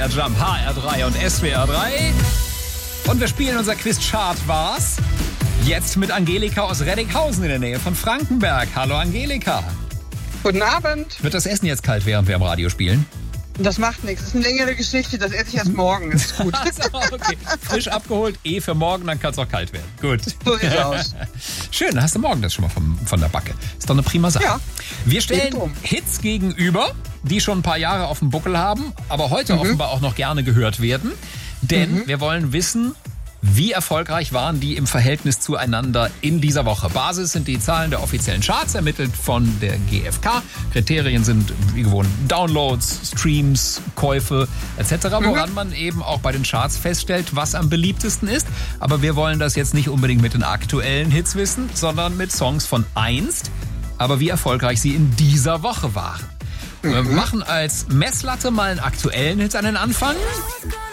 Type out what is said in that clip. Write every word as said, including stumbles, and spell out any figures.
R Jump, H R drei und S W R drei. Und wir spielen unser Quiz Chart war's. Jetzt mit Angelika aus Reddinghausen in der Nähe von Frankenberg. Hallo Angelika. Guten Abend. Wird das Essen jetzt kalt, während wir am Radio spielen? Das macht nichts. Das ist eine längere Geschichte. Das esse ich erst morgen. Das ist gut. Also, okay. Frisch abgeholt, eh für morgen, dann kann es auch kalt werden. Gut. So sieht's aus. Schön, dann hast du morgen das schon mal vom, von der Backe. Ist doch eine prima Sache. Ja. Wir stellen Eben drum. Hits gegenüber, die schon ein paar Jahre auf dem Buckel haben, aber heute mhm. offenbar auch noch gerne gehört werden. Denn mhm. wir wollen wissen, wie erfolgreich waren die im Verhältnis zueinander in dieser Woche? Basis sind die Zahlen der offiziellen Charts, ermittelt von der G F K. Kriterien sind wie gewohnt Downloads, Streams, Käufe et cetera, woran mhm. man eben auch bei den Charts feststellt, was am beliebtesten ist. Aber wir wollen das jetzt nicht unbedingt mit den aktuellen Hits wissen, sondern mit Songs von einst, aber wie erfolgreich sie in dieser Woche waren. Mhm. Wir machen als Messlatte mal einen aktuellen Hit an den Anfang.